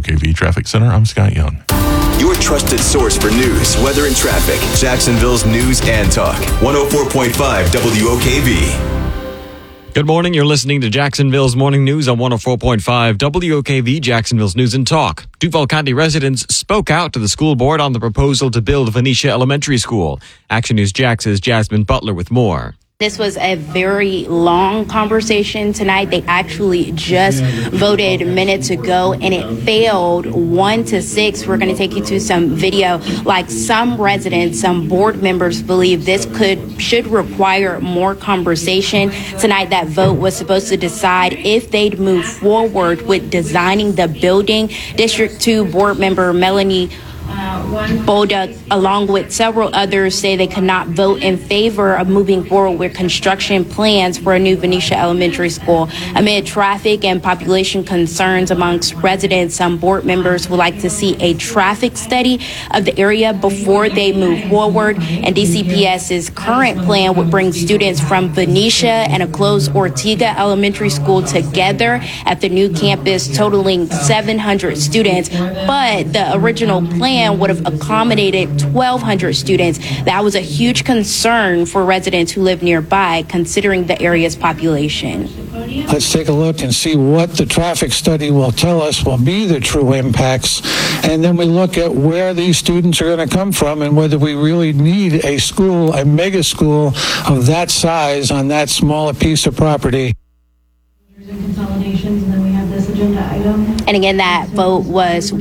WOKV Traffic Center, I'm Scott Young. Your trusted source for news, weather, and traffic. Jacksonville's News and Talk. 104.5 WOKV. Good morning. You're listening to Jacksonville's Morning News on 104.5 WOKV, Jacksonville's News and Talk. Duval County residents spoke out to the school board on the proposal to build Venetia Elementary School. Action News Jax's Jasmine Butler with more. This was a very long conversation tonight. They actually just voted minutes ago, and it failed 1-6. We're going to take you to some video. Like some residents, some board members believe this should require more conversation. Tonight, that vote was supposed to decide if they'd move forward with designing the building. District 2 board member Melanie Bolduc, along with several others, say they could not vote in favor of moving forward with construction plans for a new Venetia Elementary School. Amid traffic and population concerns amongst residents, some board members would like to see a traffic study of the area before they move forward. And DCPS's current plan would bring students from Venetia and a closed Ortega Elementary School together at the new campus, totaling 700 students. But the original plan would have accommodated 1,200 students. That was a huge concern for residents who live nearby, considering the area's population. Let's take a look and see what the traffic study will tell us will be the true impacts. And then we look at where these students are going to come from and whether we really need a school, a mega school of that size on that small a piece of property. Consolidations, and then we have this agenda item. And again, that vote was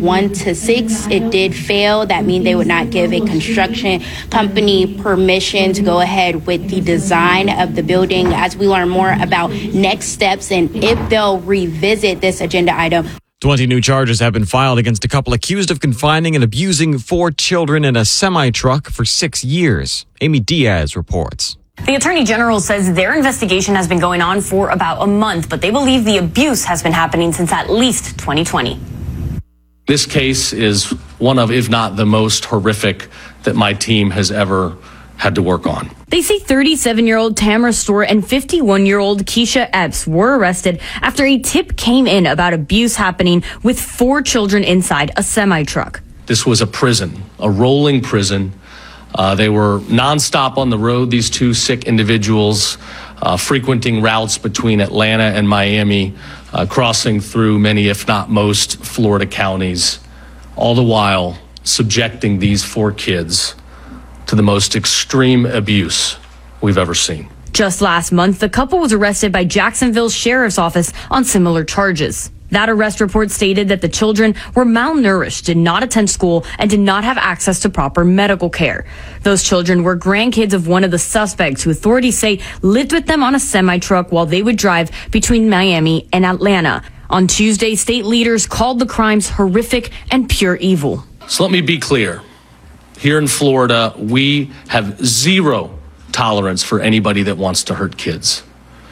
1-6. It did fail. That means they would not give a construction company permission to go ahead with the design of the building. As we learn more about next steps and if they'll revisit this agenda item. 20 new charges have been filed against a couple accused of confining and abusing 4 children in a semi-truck for 6 years. Amy Diaz reports. The Attorney General says their investigation has been going on for about a month, but they believe the abuse has been happening since at least 2020. This case is one of, if not the most horrific that my team has ever had to work on. They say 37-year-old Tamara Storr and 51-year-old Keisha Epps were arrested after a tip came in about abuse happening with 4 children inside a semi-truck. This was a prison, a rolling prison. They were nonstop on the road, these 2 sick individuals, frequenting routes between Atlanta and Miami, crossing through many, if not most, Florida counties, all the while subjecting these 4 kids to the most extreme abuse we've ever seen. Just last month, the couple was arrested by Jacksonville Sheriff's Office on similar charges. That arrest report stated that the children were malnourished, did not attend school, and did not have access to proper medical care. Those children were grandkids of one of the suspects who authorities say lived with them on a semi-truck while they would drive between Miami and Atlanta. On Tuesday, state leaders called the crimes horrific and pure evil. So let me be clear. Here in Florida, we have 0 tolerance for anybody that wants to hurt kids.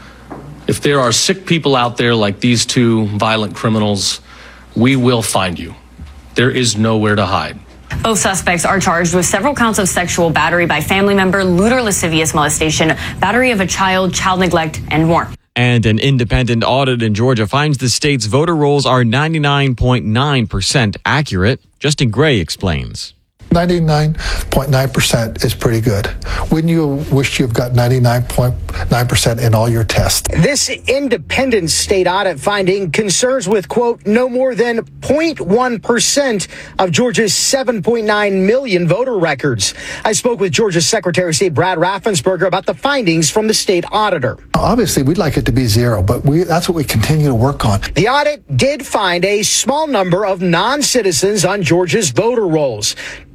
If there are sick people out there like these 2 violent criminals, we will find you. There is nowhere to hide. Both suspects are charged with several counts of sexual battery by family member, lewd or lascivious molestation, battery of a child, child neglect, and more. And an independent audit in Georgia finds the state's voter rolls are 99.9% accurate. Justin Gray explains. 99.9% is pretty good. Wouldn't you wish you've got 99.9% in all your tests? This independent state audit finding concerns with, quote, no more than 0.1% of Georgia's 7.9 million voter records. I spoke with Georgia's Secretary of State Brad Raffensperger about the findings from the state auditor. Obviously, we'd like it to be 0, but that's what we continue to work on. The audit did find a small number of non-citizens on Georgia's voter rolls.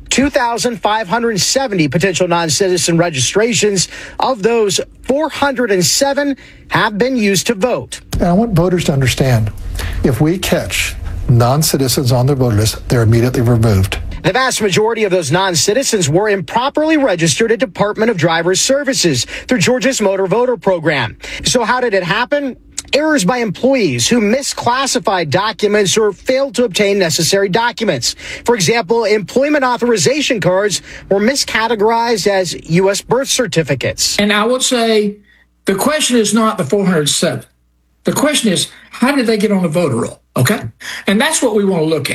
2,570 potential non-citizen registrations. Of those, 407 have been used to vote. And I want voters to understand, if we catch non-citizens on their voter list, they're immediately removed. The vast majority of those non-citizens were improperly registered at Department of Driver Services through Georgia's Motor Voter Program. So how did it happen? Errors by employees who misclassified documents or failed to obtain necessary documents. For example, employment authorization cards were miscategorized as U.S. birth certificates. And I would say the question is not the 407. The question is, how did they get on the voter roll? Okay? And that's what we want to look at.